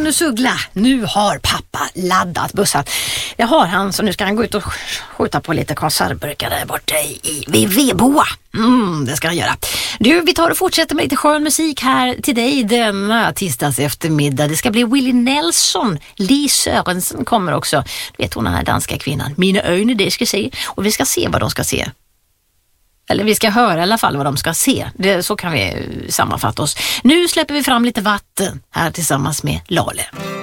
Magnus Uggla, nu har pappa laddat bussen. Det har han, så nu ska han gå ut och skjuta på lite konservburkar där borta vid Vedboa. Det ska han göra. Du, vi tar och fortsätter med lite skön musik här till dig denna tisdags eftermiddag. Det ska bli Willie Nelson. Lee Sørensen kommer också. Du vet, hon den här danska kvinnan. Mina ögon, det ska se. Och vi ska se vad de ska se. Eller vi ska höra i alla fall vad de ska se. Så kan vi sammanfatta oss. Nu släpper vi fram lite vatten här tillsammans med Lale.